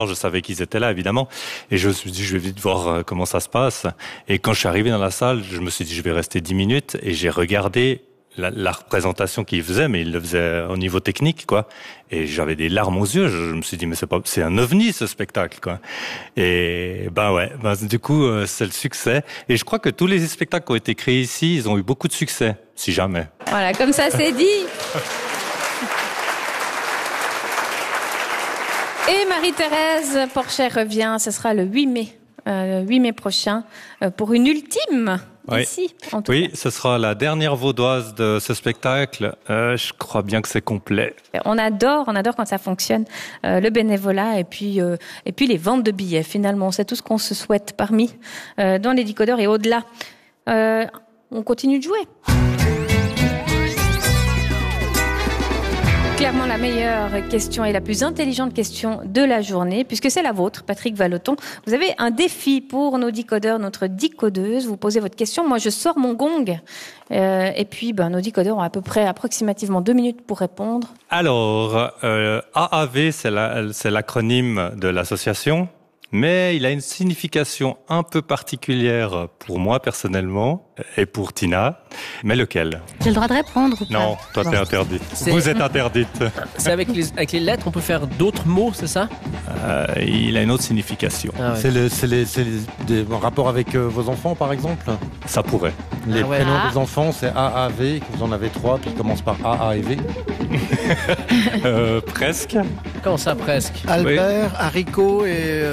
Je savais qu'ils étaient là, évidemment. Et je me suis dit, je vais vite voir comment ça se passe. Et quand je suis arrivé dans la salle, je me suis dit, je vais rester 10 minutes. Et j'ai regardé la représentation qu'ils faisaient, mais ils le faisaient au niveau technique, quoi. Et j'avais des larmes aux yeux. Je me suis dit, mais c'est un ovni, ce spectacle, quoi. Et du coup, c'est le succès. Et je crois que tous les spectacles qui ont été créés ici, ils ont eu beaucoup de succès, si jamais. Voilà, comme ça, c'est dit. Et Marie-Thérèse Porcher revient, ce sera le 8 mai prochain, pour une ultime ici. En tout cas. Ce sera la dernière vaudoise de ce spectacle. Je crois bien que c'est complet. On adore quand ça fonctionne, le bénévolat et puis les ventes de billets. Finalement, c'est tout ce qu'on se souhaite parmi dans les décodeurs et au-delà. On continue de jouer. Clairement la meilleure question et la plus intelligente question de la journée, puisque c'est la vôtre, Patrick Vallotton. Vous avez un défi pour nos decodeurs, notre decodeuse. Vous posez votre question, moi je sors mon gong. Et puis nos decodeurs ont approximativement 2 minutes pour répondre. Alors, AAV, c'est l'acronyme de l'association. Mais il a une signification un peu particulière pour moi personnellement et pour Tina. Mais lequel ? J'ai le droit de répondre ou pas ? Non, toi t'es interdite. Vous êtes interdite. C'est avec les lettres, on peut faire d'autres mots, c'est ça ? Il a une autre signification. Ah ouais. C'est en rapport avec vos enfants, par exemple ? Ça pourrait. Les prénoms des enfants, c'est AAV, vous en avez 3, puis ils commencent par AA et V. Presque. Comment ça, presque ? Albert, haricot et...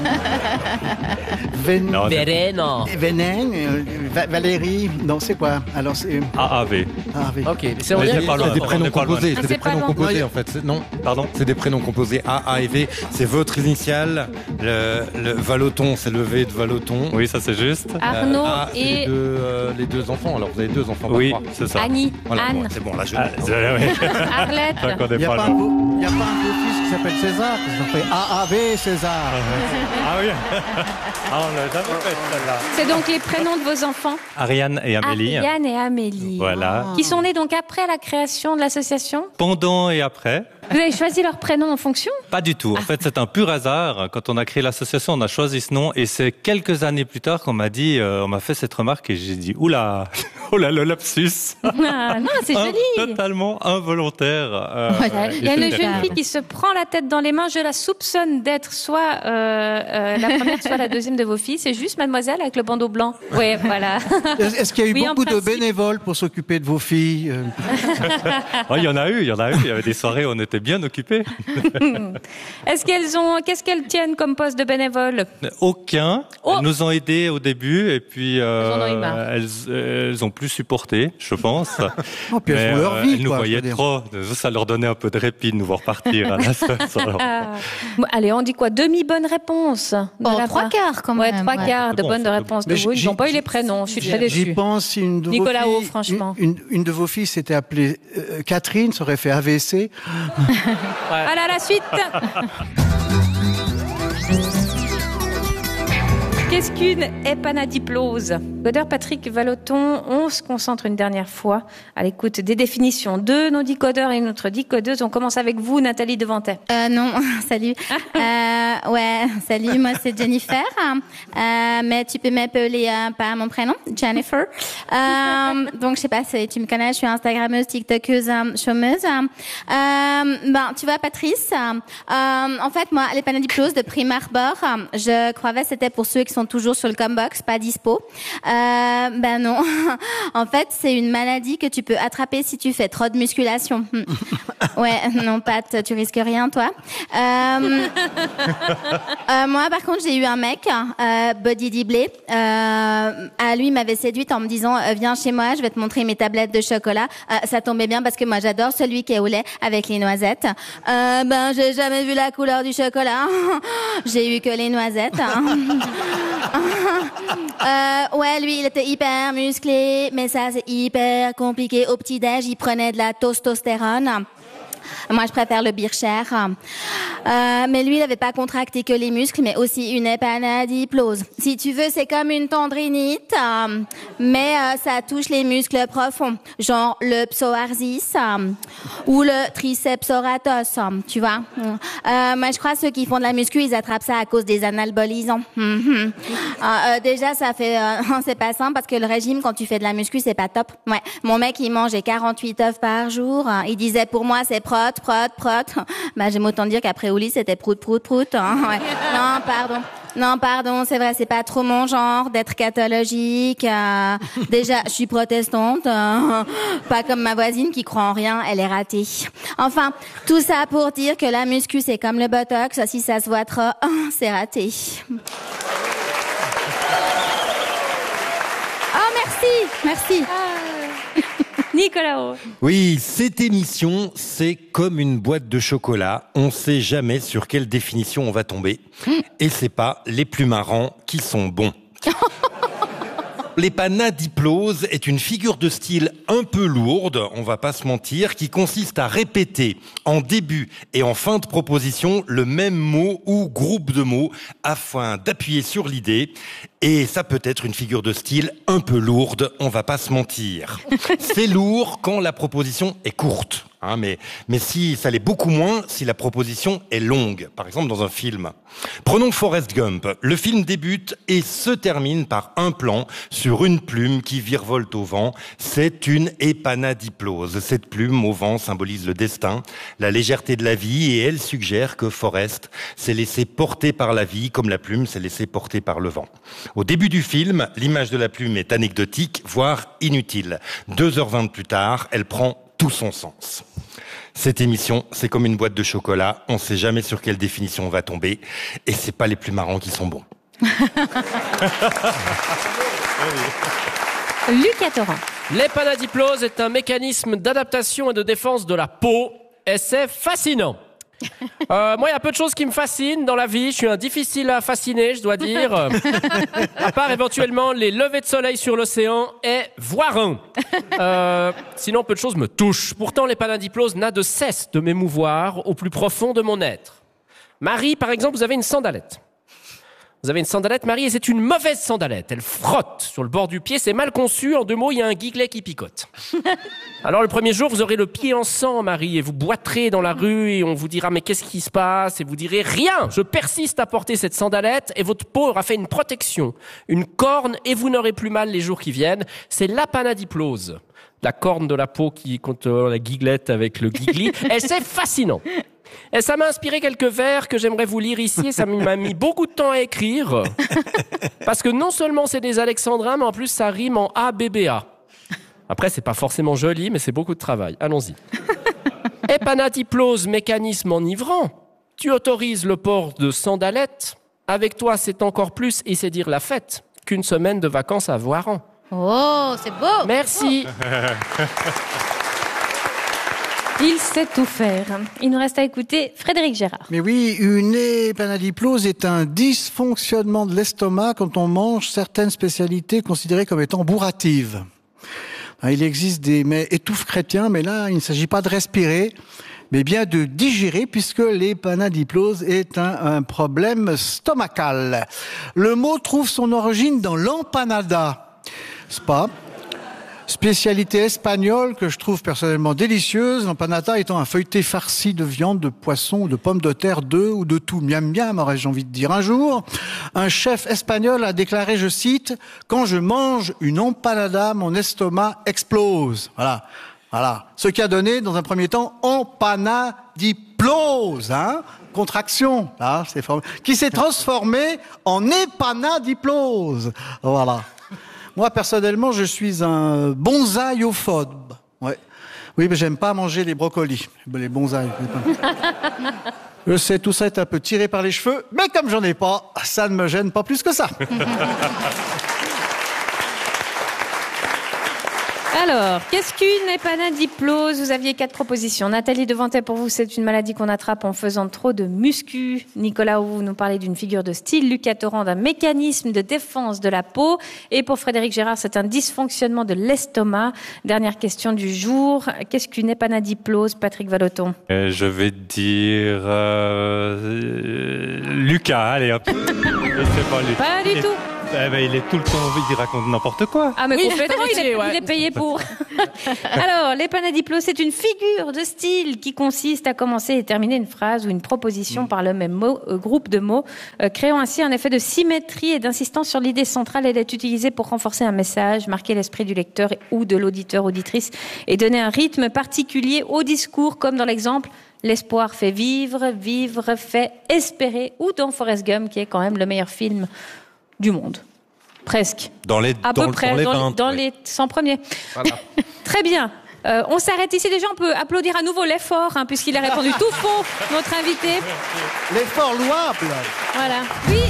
Valérie, non, c'est quoi ? Alors c'est AAV. AAV. Ok, c'est des prénoms composés. C'est des prénoms composés en fait. Non, pardon. C'est des prénoms composés. AA et V, c'est votre initiale. Le Vallotton, c'est le V de Vallotton. Oui, ça c'est juste. Arnaud et les deux enfants. Alors vous avez 2 enfants. Oui, c'est ça. Annie, voilà, Anne. Bon, c'est bon, là je. Arlette. Il n'y a pas un beau-fils qui s'appelle César, ils ont fait AAV César. Ah oui. On l'a jamais fait celle-là. C'est donc les prénoms de vos enfants ? Ariane et Amélie. Ariane et Amélie. Voilà. Qui sont nés donc après la création de l'association ? Pendant et après. Vous avez choisi leur prénom en fonction ? Pas du tout. En fait, c'est un pur hasard. Quand on a créé l'association, on a choisi ce nom. Et c'est quelques années plus tard qu'on m'a dit, on m'a fait cette remarque et j'ai dit, oula, le lapsus. Ah, non, c'est joli. Totalement involontaire. Il y a une jeune fille qui se prend la tête dans les mains. Je la soupçonne d'être soit la première, soit la deuxième de vos filles. C'est juste mademoiselle avec le bandeau blanc. Oui, voilà. Est-ce qu'il y a eu beaucoup de bénévoles pour s'occuper de vos filles ? Il y en a eu. Il y avait des soirées où on était bien occupés. Qu'est-ce qu'elles tiennent comme poste de bénévole ? Aucun. Oh. Elles nous ont aidés au début et puis elles ont plus supporté, je pense. Puis elles font leur vie. Elles nous voyaient trop. Ça leur donnait un peu de répit de nous voir partir. Allez, on dit quoi ? Demi-bonne réponse. 3 quarts quand même. 3 quarts de bonne réponse de vous. Ils n'ont pas eu les prénoms. Je suis très déçue. J'y pense, une de Nicolas vos Haut, filles, franchement. Une de vos filles s'était appelée Catherine, ça aurait fait AVC. Allez, à la suite. Qu'est-ce qu'une épanadiplose ? Codeur Patrick Vallotton, on se concentre une dernière fois à l'écoute des définitions de nos decodeurs et notre decodeuse. On commence avec vous, Nathalie Devantet. Non, salut. Salut, moi c'est Jennifer. Mais tu peux m'appeler par mon prénom, Jennifer. Donc je sais pas si tu me connais, je suis Instagrammeuse, TikTokeuse, chômeuse. Tu vois, Patrice, en fait, moi, l'épanadiplose de prime abord, je croyais que c'était pour ceux qui sont toujours sur le Combox, pas dispo. Non. En fait, c'est une maladie que tu peux attraper si tu fais trop de musculation. Ouais, non, Pat, tu risques rien, toi. Moi, par contre, j'ai eu un mec, Body Diblé. Lui m'avait séduite en me disant, viens chez moi, je vais te montrer mes tablettes de chocolat. Ça tombait bien parce que moi, j'adore celui qui est au lait avec les noisettes. J'ai jamais vu la couleur du chocolat. J'ai eu que les noisettes. Lui, il était hyper musclé, mais ça, c'est hyper compliqué. Au petit-déj, il prenait de la testostérone. Moi, je préfère le Bircher. Mais lui, il n'avait pas contracté que les muscles, mais aussi une épanadiplose. Si tu veux, c'est comme une tendrinite, mais ça touche les muscles profonds, genre le psoarsis ou le tricepsoratos, tu vois. Moi, je crois que ceux qui font de la muscu, ils attrapent ça à cause des anabolisants. Déjà, ça fait... c'est pas simple parce que le régime, quand tu fais de la muscu, c'est pas top. Ouais. Mon mec, il mangeait 48 œufs par jour. Il disait, pour moi, c'est prot. Bah, j'aime autant dire qu'après au lit, c'était prout. Hein. Ouais. Non, pardon, c'est vrai, c'est pas trop mon genre d'être cathologique. Déjà, je suis protestante. Pas comme ma voisine qui croit en rien, elle est ratée. Enfin, tout ça pour dire que la muscu, c'est comme le botox. Si ça se voit trop, c'est raté. Oh, merci. Nicolas. Oui, cette émission, c'est comme une boîte de chocolat. On sait jamais sur quelle définition on va tomber. Et c'est pas les plus marrants qui sont bons. L'épanadiplose est une figure de style un peu lourde, on va pas se mentir, qui consiste à répéter en début et en fin de proposition le même mot ou groupe de mots afin d'appuyer sur l'idée. Et ça peut être une figure de style un peu lourde, on va pas se mentir. C'est lourd quand la proposition est courte. Mais si ça l'est beaucoup moins si la proposition est longue, par exemple dans un film. Prenons Forrest Gump. Le film débute et se termine par un plan sur une plume qui virevolte au vent. C'est une épanadiplose. Cette plume au vent symbolise le destin, la légèreté de la vie, et elle suggère que Forrest s'est laissé porter par la vie comme la plume s'est laissée porter par le vent. Au début du film, l'image de la plume est anecdotique, voire inutile. 2h20 plus tard, elle prend tout son sens. Cette émission, c'est comme une boîte de chocolat. On ne sait jamais sur quelle définition on va tomber. Et c'est pas les plus marrants qui sont bons. Lucas Torrent. L'épanadiplose est un mécanisme d'adaptation et de défense de la peau. Et c'est fascinant. Moi, il y a peu de choses qui me fascinent dans la vie. Je suis un difficile à fasciner, je dois dire. À part éventuellement les levées de soleil sur l'océan et voir un. Sinon, peu de choses me touchent. Pourtant, l'épanadiplose n'a de cesse de m'émouvoir au plus profond de mon être. Marie, par exemple, vous avez une sandalette. Vous avez une sandalette, Marie, et c'est une mauvaise sandalette. Elle frotte sur le bord du pied, c'est mal conçu. En 2 mots, il y a un guiglet qui picote. Alors, le premier jour, vous aurez le pied en sang, Marie, et vous boiterez dans la rue, et on vous dira, mais qu'est-ce qui se passe? Et vous direz, rien! Je persiste à porter cette sandalette, et votre peau aura fait une protection, une corne, et vous n'aurez plus mal les jours qui viennent. C'est l'épanadiplose. La corne de la peau qui contre la guiglette avec le guigli. Et c'est fascinant. Et ça m'a inspiré quelques vers que j'aimerais vous lire ici, et ça m'a mis beaucoup de temps à écrire. Parce que non seulement c'est des alexandrins, mais en plus ça rime en ABBA. Après, c'est pas forcément joli, mais c'est beaucoup de travail. Allons-y. Épanadiplose, mécanisme enivrant. Tu autorises le port de sandalettes. Avec toi, c'est encore plus, et c'est dire la fête, qu'une semaine de vacances à Voiron. Oh, c'est beau. Merci. Il sait tout faire. Il nous reste à écouter Frédéric Gérard. Mais oui, une épanadiplose est un dysfonctionnement de l'estomac quand on mange certaines spécialités considérées comme étant bourratives. Il existe des mets étouffes chrétiens, mais là, il ne s'agit pas de respirer, mais bien de digérer, puisque l'épanadiplose est un problème stomacal. Le mot trouve son origine dans l'empanada, n'est-ce pas ? Spécialité espagnole que je trouve personnellement délicieuse, l'empanada étant un feuilleté farci de viande, de poisson, de pommes de terre, d'œufs ou de tout. Miam miam, aurais-je envie de dire. Un jour, un chef espagnol a déclaré, je cite, « Quand je mange une empanada, mon estomac explose. » Voilà. Ce qui a donné, dans un premier temps, empanadiplose, contraction, là, c'est qui s'est transformé en épanadiplose. Voilà. Moi, personnellement, je suis un bonsaïophobe. Ouais. Oui, mais j'aime pas manger les brocolis, les bonsaïs. Je sais, tout ça est un peu tiré par les cheveux, mais comme j'en ai pas, ça ne me gêne pas plus que ça. Alors, qu'est-ce qu'une épanadyplose? Vous aviez 4 propositions. Nathalie Devantet, pour vous, c'est une maladie qu'on attrape en faisant trop de muscu. Nicolas, vous nous parlez d'une figure de style. Lucas Torrent, d'un mécanisme de défense de la peau. Et pour Frédéric Gérard, c'est un dysfonctionnement de l'estomac. Dernière question du jour. Qu'est-ce qu'une épanadyplose, Patrick Vallotton? Je vais dire Lucas, allez hop. Pas du tout. Il est tout le temps, il raconte n'importe quoi. Ah, mais Oui, complètement, il est payé pour. Alors, l'épanadyplose, c'est une figure de style qui consiste à commencer et terminer une phrase ou une proposition par le même mot, groupe de mots, créant ainsi un effet de symétrie et d'insistance sur l'idée centrale. Elle est utilisée pour renforcer un message, marquer l'esprit du lecteur ou de l'auditeur, auditrice, et donner un rythme particulier au discours, comme dans l'exemple « L'espoir fait vivre, vivre fait espérer » ou dans Forrest Gump, qui est quand même le meilleur film du monde. Presque. Dans les 20, dans les 100 premiers. Voilà. Très bien. On s'arrête ici. Déjà, on peut applaudir à nouveau l'effort, puisqu'il a répondu tout faux, notre invité. L'effort louable. Voilà. Oui.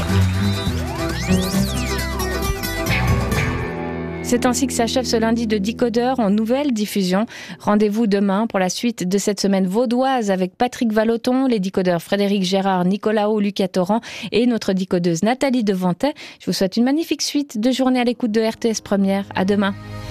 C'est ainsi que s'achève ce lundi de Décodeur en nouvelle diffusion. Rendez-vous demain pour la suite de cette semaine vaudoise avec Patrick Vallotton, les décodeurs Frédéric Gérard, Nicolas Haut, Lucas Torrent et notre décodeuse Nathalie Devantet. Je vous souhaite une magnifique suite de journée à l'écoute de RTS Première. À demain.